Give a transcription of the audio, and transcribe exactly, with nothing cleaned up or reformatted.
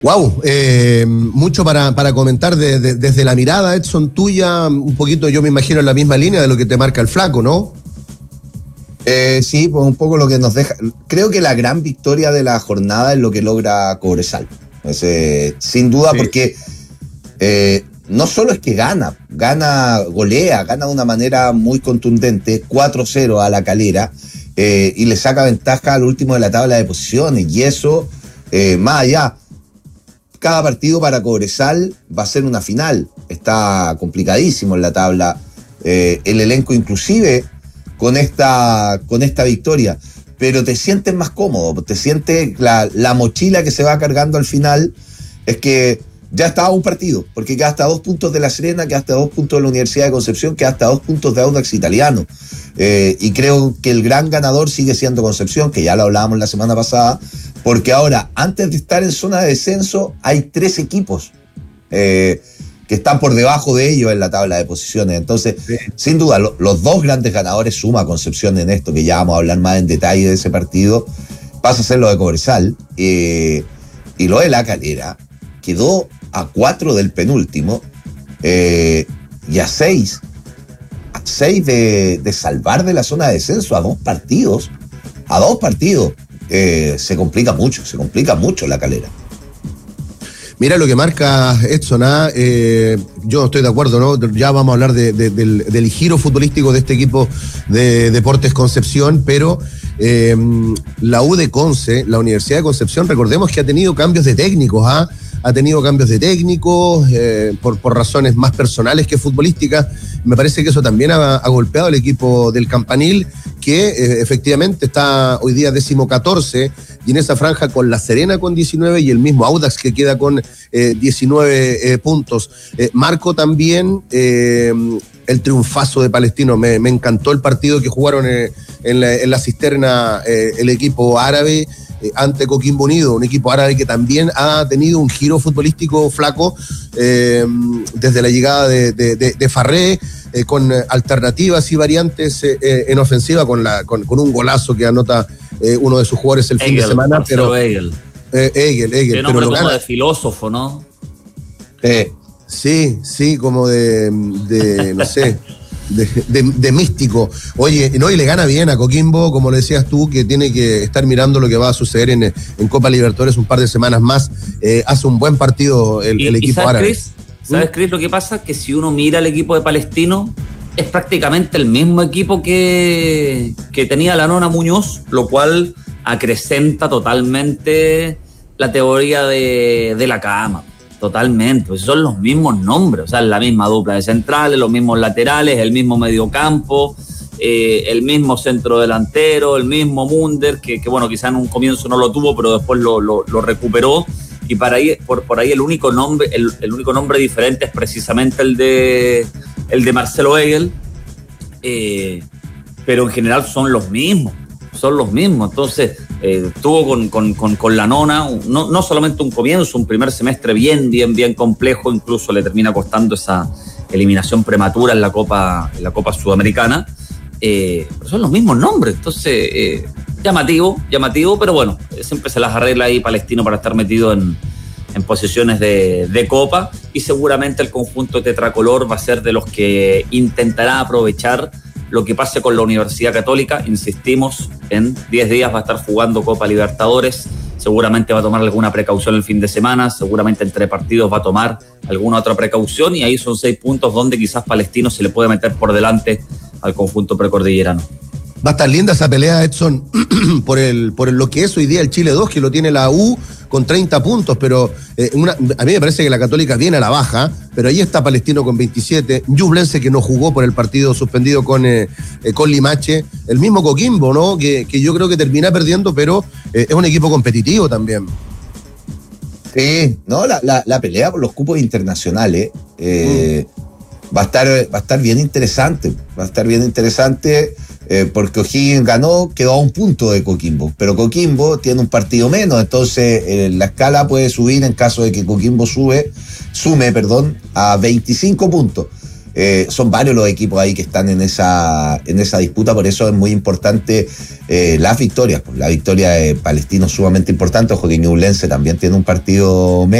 Wow, eh, mucho para, para comentar de, de, desde la mirada, Edson, tuya, un poquito yo me imagino en la misma línea de lo que te marca el flaco, ¿no? Eh, sí, pues un poco lo que nos deja. Creo que la gran victoria de la jornada es lo que logra Cobresal. Pues, eh, sin duda, sí. porque eh, no solo es que gana, gana, golea, gana de una manera muy contundente, cuatro cero a La Calera, eh, y le saca ventaja al último de la tabla de posiciones. Y eso, eh, más allá. Cada partido para Cobresal va a ser una final. Está complicadísimo en la tabla. Eh, el elenco inclusive con esta, con esta victoria. Pero te sientes más cómodo. Te sientes la, la mochila que se va cargando al final. Es que ya estaba un partido. Porque queda hasta dos puntos de La Serena, queda hasta dos puntos de la Universidad de Concepción, queda hasta dos puntos de Audax Italiano. Eh, y creo que el gran ganador sigue siendo Concepción, que ya lo hablábamos la semana pasada. Porque ahora, antes de estar en zona de descenso, hay tres equipos eh, que están por debajo de ellos en la tabla de posiciones. Entonces, sí. sin duda, lo, los dos grandes ganadores suma Concepción en esto, que ya vamos a hablar más en detalle de ese partido, pasa a ser lo de Cobresal. Eh, y lo de La Calera quedó a cuatro del penúltimo eh, y a seis, a seis de, de salvar de la zona de descenso, a dos partidos, a dos partidos. Eh, se complica mucho, se complica mucho La Calera. Mira lo que marca Edson, ¿ah? eh, yo estoy de acuerdo, ¿no? Ya vamos a hablar de, de, del, del giro futbolístico de este equipo de Deportes Concepción, pero eh, la U de Conce, la Universidad de Concepción, recordemos que ha tenido cambios de técnicos, ¿ah? Ha tenido cambios de técnicos eh, por, por razones más personales que futbolísticas. Me parece que eso también ha, ha golpeado al equipo del Campanil, que eh, efectivamente está hoy día décimo catorce, y en esa franja con La Serena con diecinueve y el mismo Audax que queda con eh, diecinueve eh, puntos. Eh, marco también eh, el triunfazo de Palestino. Me, me encantó el partido que jugaron eh, en, la, en la cisterna eh, el equipo árabe eh, ante Coquimbo Unido, un equipo árabe que también ha tenido un giro futbolístico flaco eh, desde la llegada de, de, de, de Farré, eh, con alternativas y variantes eh, eh, en ofensiva, con, la, con, con un golazo que anota eh, uno de sus jugadores el fin Egel, de semana. Marcelo pero Egel. Eh, Egel, Egel. Qué nombre como de filósofo, ¿no? Eh, sí, sí, como de, de no sé, de, de, de místico. Oye, no, y le gana bien a Coquimbo, como le decías tú, que tiene que estar mirando lo que va a suceder en, en Copa Libertadores un par de semanas más. Eh, hace un buen partido el, y, el equipo ¿y sabes, árabe. Chris? ¿Sabes, Chris? Lo que pasa? Que si uno mira el equipo de Palestino, es prácticamente el mismo equipo que, que tenía la Nona Muñoz, lo cual acrecenta totalmente la teoría de, de la cama. Totalmente, pues son los mismos nombres, o sea, la misma dupla de centrales, los mismos laterales, el mismo mediocampo, eh, el mismo centro delantero, el mismo Munder, que, que bueno, quizá en un comienzo no lo tuvo, pero después lo, lo, lo recuperó. Y para ahí, por, por ahí el único nombre, el, el único nombre diferente es precisamente el de el de Marcelo Egel, eh, pero en general son los mismos, son los mismos. Entonces, eh, tuvo con, con, con, con la Nona, no, no solamente un comienzo, un primer semestre bien, bien, bien complejo, incluso le termina costando esa eliminación prematura en la Copa, en la Copa Sudamericana, eh, pero son los mismos nombres, entonces... Eh, Llamativo, llamativo, pero bueno, siempre se las arregla ahí Palestino para estar metido en, en posiciones de, de Copa, y seguramente el conjunto tetracolor va a ser de los que intentará aprovechar lo que pase con la Universidad Católica. Insistimos, en diez días va a estar jugando Copa Libertadores, seguramente va a tomar alguna precaución el fin de semana, seguramente entre partidos va a tomar alguna otra precaución, y ahí son seis puntos donde quizás Palestino se le puede meter por delante al conjunto precordillerano. Va a estar linda esa pelea, Edson, por el por el, lo que es hoy día el Chile dos, que lo tiene la U con treinta puntos, pero eh, una, a mí me parece que la Católica viene a la baja, pero ahí está Palestino con veintisiete, Ñublense, que no jugó por el partido suspendido con, eh, eh, con Limache, el mismo Coquimbo, ¿no? Que, que yo creo que termina perdiendo, pero eh, es un equipo competitivo también. Sí, no, la, la, la pelea por los cupos internacionales eh, mm. va a estar, va a estar bien interesante, va a estar bien interesante. Eh, porque O'Higgins ganó, quedó a un punto de Coquimbo, pero Coquimbo tiene un partido menos, entonces eh, la escala puede subir en caso de que Coquimbo sube, sume perdón, a veinticinco puntos. Eh, son varios los equipos ahí que están en esa, en esa disputa, por eso es muy importante eh, las victorias. La victoria de Palestino es sumamente importante, ojo que Ñublense también tiene un partido